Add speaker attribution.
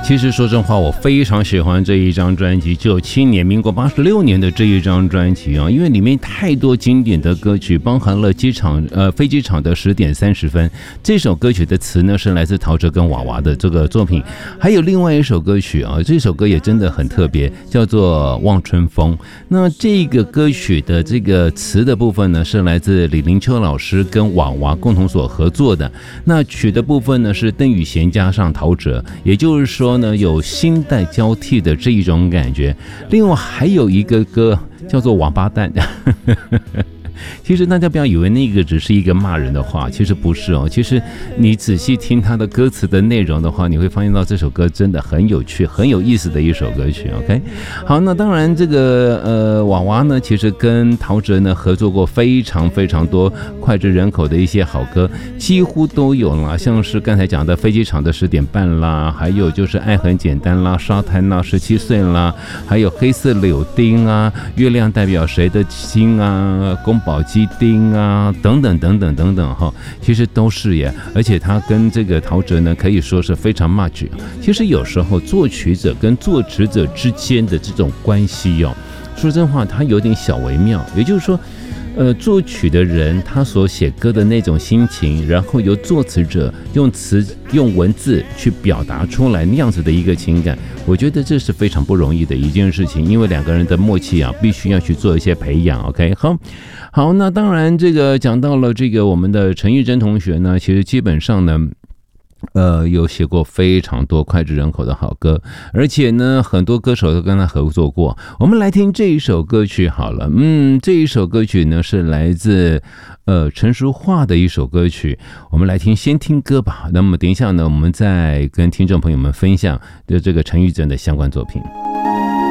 Speaker 1: 其实说真话，我非常喜欢这一张专辑，97年民国86年的这一张专辑啊，因为里面太多经典的歌曲，包含了飞机场的10点30分。这首歌曲的词呢是来自陶喆跟娃娃的这个作品，还有另外一首歌曲啊，这首歌也真的很特别，叫做《望春风》。那这个歌曲的这个词的部分呢，是来自李林秋老师跟娃娃共同所合作的。那曲的部分呢是邓雨贤加上陶喆，也就是说呢有新代交替的这一种感觉。另外还有一个歌叫做《王八蛋》其实大家不要以为那个只是一个骂人的话，其实不是哦。其实你仔细听他的歌词的内容的话，你会发现到这首歌真的很有趣、很有意思的一首歌曲。OK， 好，那当然这个娃娃呢，其实跟陶喆呢合作过非常非常多脍炙人口的一些好歌，几乎都有啦，像是刚才讲的飞机场的10点半啦，还有就是爱很简单啦，沙滩啦，17岁啦，还有黑色柳丁啊，月亮代表谁的心啊，宫保鸡丁啊，等等等等等等哈，其实都是耶。而且他跟这个陶喆呢，可以说是非常 match。其实有时候作曲者跟作词者之间的这种关系哦，说真话，它有点小微妙。也就是说，作曲的人他所写歌的那种心情，然后由作词者用文字去表达出来那样子的一个情感，我觉得这是非常不容易的一件事情，因为两个人的默契啊，必须要去做一些培养。OK， 好，那当然这个讲到了这个我们的陈玉珍同学呢，其实基本上呢。有写过非常多脍炙人口的好歌，而且呢，很多歌手都跟他合作过。我们来听这一首歌曲好了，这一首歌曲呢是来自陈淑桦的一首歌曲。我们来听，先听歌吧。那么等一下呢，我们再跟听众朋友们分享的这个陈玉珍的相关作品。